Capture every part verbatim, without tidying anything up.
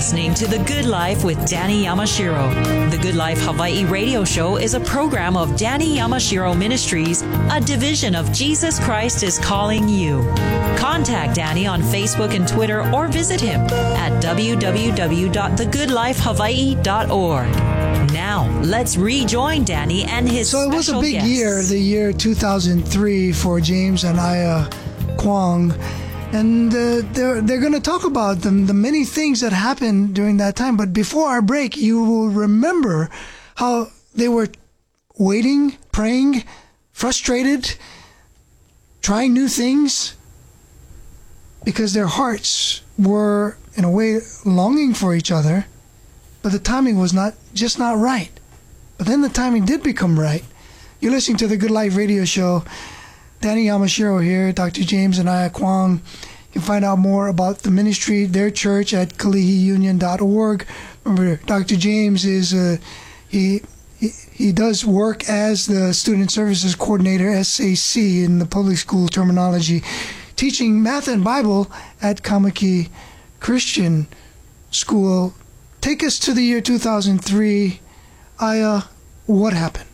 listening to The Good Life with Danny Yamashiro. The Good Life Hawaii radio show is a program of Danny Yamashiro Ministries, a division of Jesus Christ is Calling You. Contact Danny on Facebook and Twitter or visit him at w w w dot the good life hawaii dot org. Now, let's rejoin Danny and his So it was a big guests. year, the year two thousand three for James and Aya Kwong. And uh, they're, they're going to talk about the, the many things that happened during that time. But before our break, you will remember how they were waiting, praying, frustrated, trying new things, because their hearts were, in a way, longing for each other. But the timing was not just not right. But then the timing did become right. You're listening to the Good Life radio show. Danny Yamashiro here, Doctor James and Aya Kwong. You can find out more about the ministry, their church, at kalihi union dot org. Remember, Doctor James is uh, he, he he does work as the Student Services Coordinator, S A C, in the public school terminology, teaching math and Bible at Kamaki Christian School. Take us to the year two thousand three. Aya, what happened?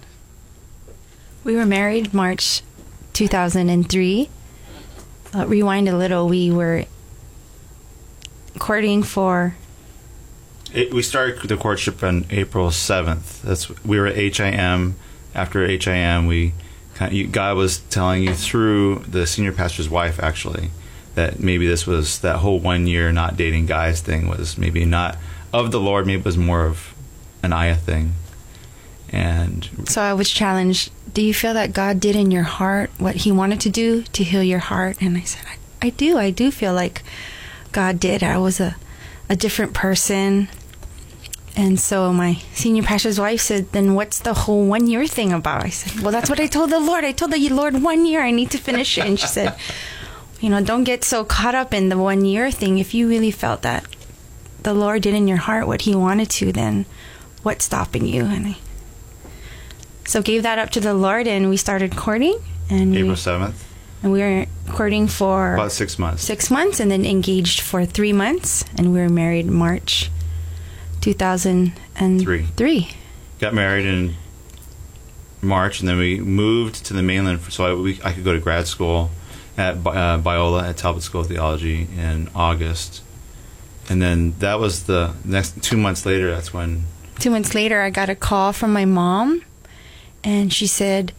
We were married March two thousand three. Uh, rewind a little. We were courting for... It, we started the courtship on April seventh. That's we were at H I M. After H I M, we kind of, you, God was telling you through the senior pastor's wife, actually, that maybe this was, that whole one year not dating guys thing was maybe not of the Lord. Maybe it was more of an Aya thing. And so I was challenged, do you feel that God did in your heart what he wanted to do to heal your heart? And I said, I, I do. I do feel like God did. I was a, a different person. And so my senior pastor's wife said, then what's the whole one year thing about? I said, well, that's what I told the Lord. I told the Lord one year I need to finish it. And she said, you know, don't get so caught up in the one year thing. If you really felt that the Lord did in your heart what he wanted to, then what's stopping you? And I So gave that up to the Lord, and we started courting. And April we, seventh. And we were courting for... About six months. Six months, and then engaged for three months. And we were married March two thousand three. Three. Got married in March, and then we moved to the mainland so I, we, I could go to grad school at uh, Biola at Talbot School of Theology in August. And then that was the next two months later, that's when... Two months later, I got a call from my mom. And she said,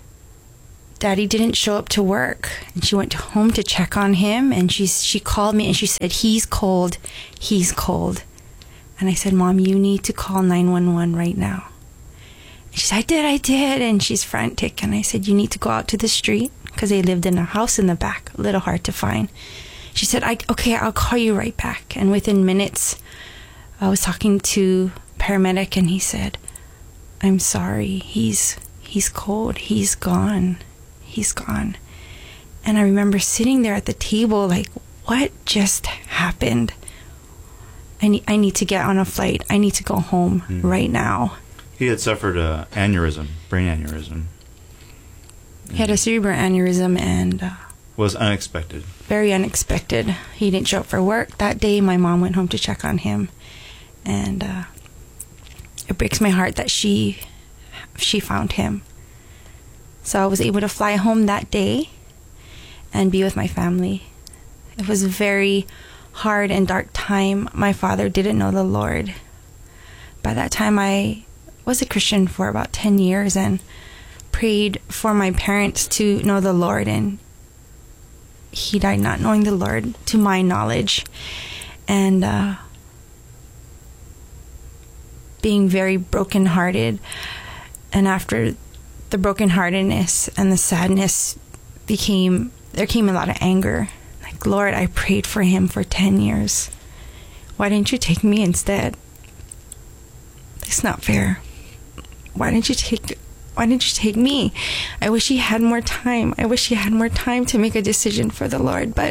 Daddy didn't show up to work. And she went home to check on him. And she, she called me and she said, he's cold. He's cold. And I said, Mom, you need to call nine one one right now. And she said, I did, I did. And she's frantic. And I said, you need to go out to the street. Because they lived in a house in the back. A little hard to find. She said, I, okay, I'll call you right back. And within minutes, I was talking to a paramedic. And he said, I'm sorry, he's he's cold, he's gone, he's gone. And I remember sitting there at the table like, what just happened? I need, I need to get on a flight, I need to go home mm. right now. He had suffered an aneurysm, brain aneurysm. He had a cerebral aneurysm and... Uh, was unexpected. Very unexpected. He didn't show up for work. That day, my mom went home to check on him. And... Uh, It breaks my heart that she she found him. So I was able to fly home that day and be with my family. It was a very hard and dark time. My father didn't know the Lord. By that time, I was a Christian for about ten years and prayed for my parents to know the Lord. And he died not knowing the Lord, to my knowledge. And... uh being very brokenhearted, and after the brokenheartedness and the sadness became, there came a lot of anger. Like, Lord, I prayed for him for ten years. Why didn't you take me instead? It's not fair. Why didn't you take, why didn't you take me? I wish he had more time. I wish he had more time to make a decision for the Lord, but,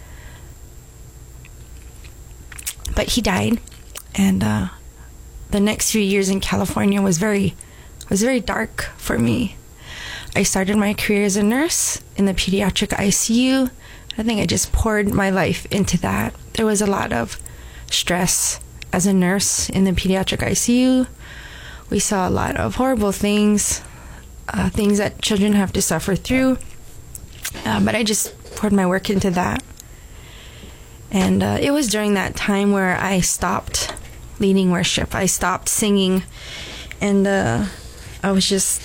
but he died, and, uh, the next few years in California was very was very dark for me. I started my career as a nurse in the pediatric I C U. I think I just poured my life into that. There was a lot of stress as a nurse in the pediatric I C U, we saw a lot of horrible things, uh, things that children have to suffer through. Uh, but I just poured my work into that. And uh, it was during that time where I stopped leading worship. I stopped singing. And uh, I was just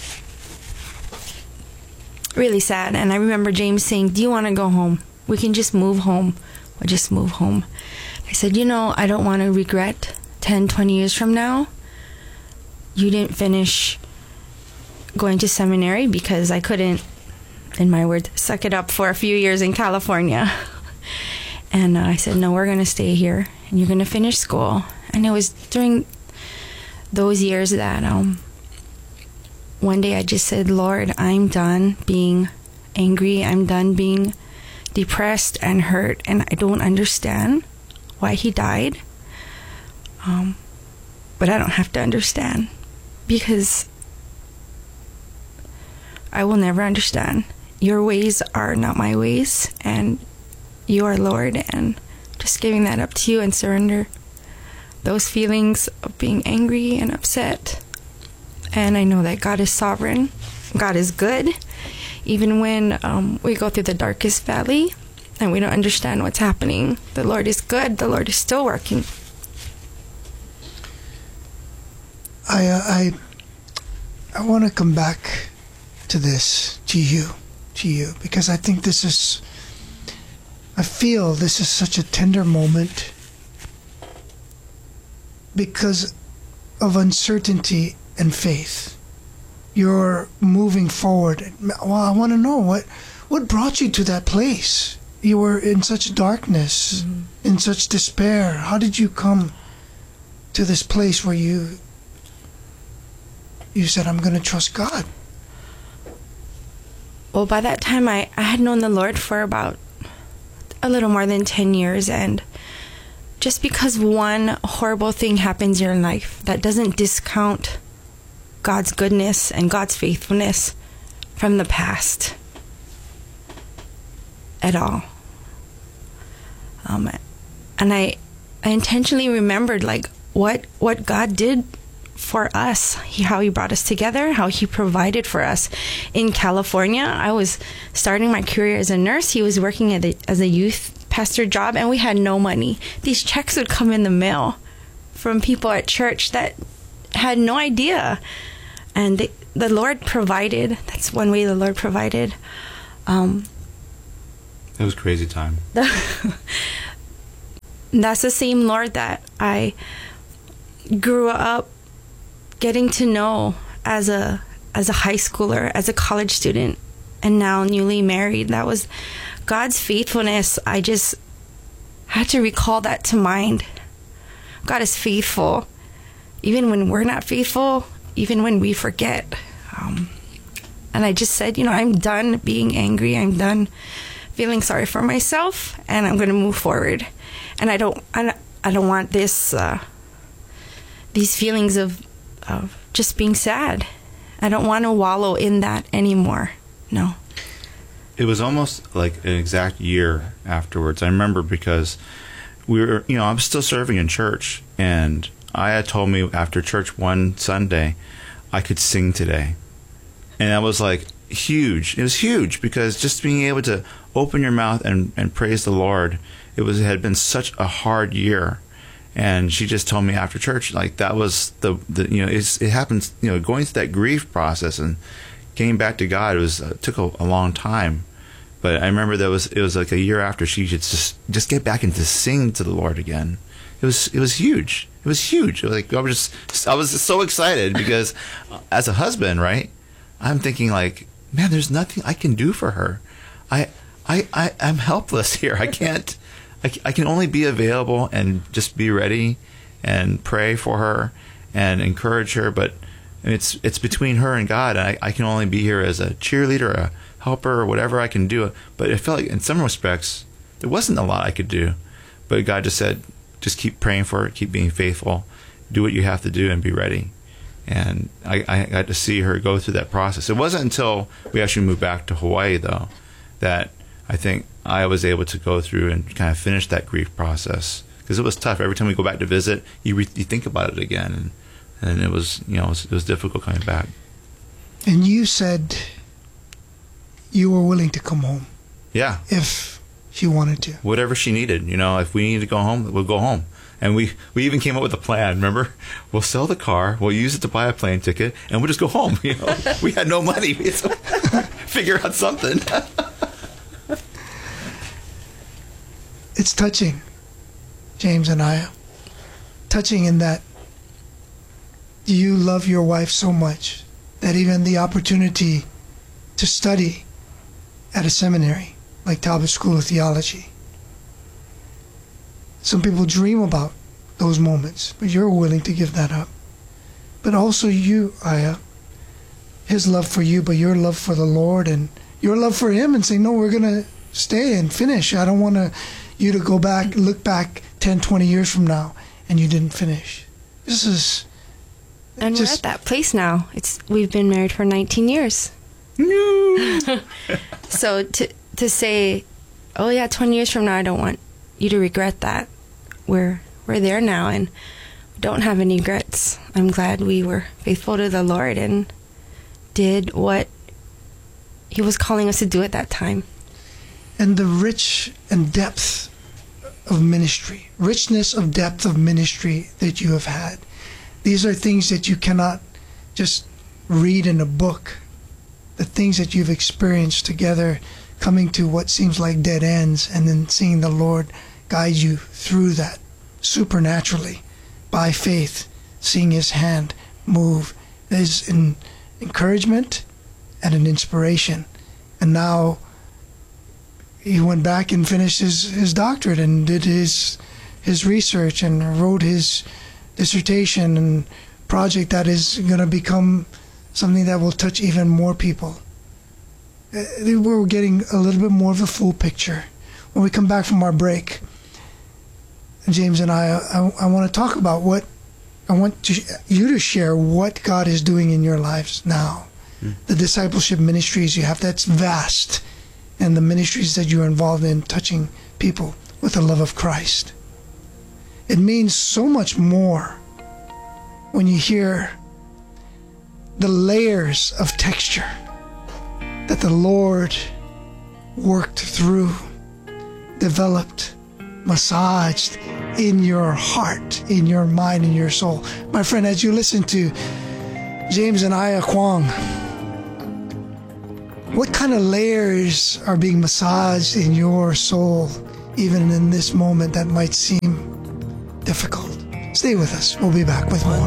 really sad. And I remember James saying, "Do you want to go home? We can just move home. We'll just move home." I said, "You know, I don't want to regret ten, twenty years from now. You didn't finish going to seminary," because I couldn't, in my words, suck it up for a few years in California. And uh, I said, "No, we're going to stay here and you're going to finish school." And it was during those years that um, one day I just said, "Lord, I'm done being angry. I'm done being depressed and hurt, and I don't understand why he died. Um, but I don't have to understand, because I will never understand. Your ways are not my ways, and you are Lord, and just giving that up to you and surrender those feelings of being angry and upset. And I know that God is sovereign. God is good. Even when um, we go through the darkest valley and we don't understand what's happening, the Lord is good. The Lord is still working." I uh, I I want to come back to this, to you, to you, because I think this is, I feel this is such a tender moment because of uncertainty and faith. You're moving forward. Well, I want to know what what brought you to that place. You were in such darkness, mm-hmm. in such despair. How did you come to this place where you you said, "I'm going to trust God"? Well, by that time, I, I had known the Lord for about a little more than ten years. And just because one horrible thing happens in your life, that doesn't discount God's goodness and God's faithfulness from the past at all. Um, and I, I intentionally remembered like what what God did for us, he, how he brought us together, how he provided for us in California. I was starting my career as a nurse. He was working at a, as a youth pastor job, and we had no money. These checks would come in the mail from people at church that had no idea. And the, the Lord provided. That's one way the Lord provided. Um, it was a crazy time. The, that's the same Lord that I grew up getting to know as a as a high schooler, as a college student, and now newly married. That was God's faithfulness. I just had to recall that to mind. God is faithful, even when we're not faithful, even when we forget. Um, and I just said, you know, I'm done being angry. I'm done feeling sorry for myself, and I'm going to move forward. And I don't, I don't, I don't want this, uh, these feelings of, of just being sad. I don't want to wallow in that anymore. No. It was almost like an exact year afterwards. I remember because we were, you know, I was still serving in church, and I had told me after church one Sunday, I could sing today. And that was like huge. It was huge because just being able to open your mouth and, and praise the Lord, it was, it had been such a hard year. And she just told me after church, like that was the, the you know, it's, it happens, you know, going through that grief process and getting back to God, it was, uh, took a, a long time. But I remember that was, it was like a year after she could just, just get back into sing to the Lord again. It was, it was huge. It was huge. It was like, I was just, I was so excited because as a husband, right, I'm thinking like, man, there's nothing I can do for her. I, I, I, I'm helpless here. I can't, I, I can only be available and just be ready and pray for her and encourage her. But it's, it's between her and God. I, I can only be here as a cheerleader, a helper, or whatever I can do. But it felt like in some respects, there wasn't a lot I could do. But God just said, just keep praying for her, keep being faithful, do what you have to do and be ready. And I, I got to see her go through that process. It wasn't until we actually moved back to Hawaii, though, that I think I was able to go through and kind of finish that grief process. because it was tough. Every time we go back to visit, you re- you think about it again, and and it was you know it was, it was difficult coming back. And you said you were willing to come home. Yeah. If she wanted to. Whatever she needed, you know, if we needed to go home, we'll go home. And we, we even came up with a plan, remember? We'll sell the car, we'll use it to buy a plane ticket, and we'll just go home. You know, we had no money. We had to figure out something. It's touching, James and I. Touching in that you love your wife so much that even the opportunity to study at a seminary like Talbot School of Theology. Some people dream about those moments, but you're willing to give that up. But also you, Aya, his love for you, but your love for the Lord and your love for him, and say, no, we're going to stay and finish. I don't want to, you to go back, look back ten, twenty years from now, and you didn't finish. This is... And just, we're at that place now. It's We've been married for nineteen years. So to to say, oh yeah, twenty years from now, I don't want you to regret that. We're we're there now, and don't have any regrets. I'm glad we were faithful to the Lord and did what he was calling us to do at that time. And the rich and depth of ministry, richness of depth of ministry that you have had. These are things that you cannot just read in a book. The things that you've experienced together, coming to what seems like dead ends, and then seeing the Lord guide you through that supernaturally by faith, seeing his hand move. There's an encouragement and an inspiration. And now he went back and finished his, his doctorate and did his his research and wrote his dissertation and project that is going to become something that will touch even more people. We're getting a little bit more of a full picture. When we come back from our break, James and I, I, I want to talk about what, I want to, you to share what God is doing in your lives now. Mm. The discipleship ministries you have, that's vast. And the ministries that you're involved in, touching people with the love of Christ. It means so much more when you hear the layers of texture that the Lord worked through, developed, massaged in your heart, in your mind, in your soul. My friend, as you listen to James and Aya Kwong, what kind of layers are being massaged in your soul, even in this moment that might seem difficult? Stay with us. We'll be back with more.